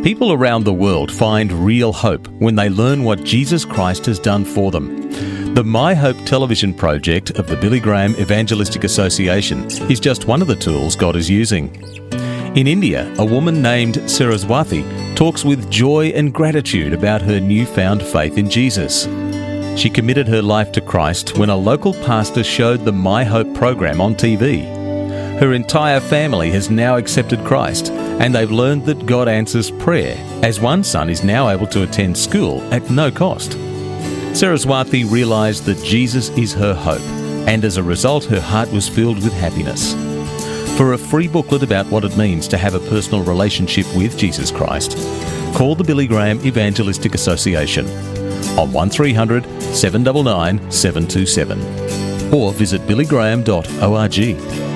People around the world find real hope when they learn what Jesus Christ has done for them. The My Hope television project of the Billy Graham Evangelistic Association is just one of the tools God is using. In India, a woman named Saraswati talks with joy and gratitude about her newfound faith in Jesus. She committed her life to Christ when a local pastor showed the My Hope program on TV. Her entire family has now accepted Christ, and they've learned that God answers prayer, as one son is now able to attend school at no cost. Saraswati realised that Jesus is her hope, and as a result her heart was filled with happiness. For a free booklet about what it means to have a personal relationship with Jesus Christ, call the Billy Graham Evangelistic Association on 1300 799 727 or visit billygraham.org.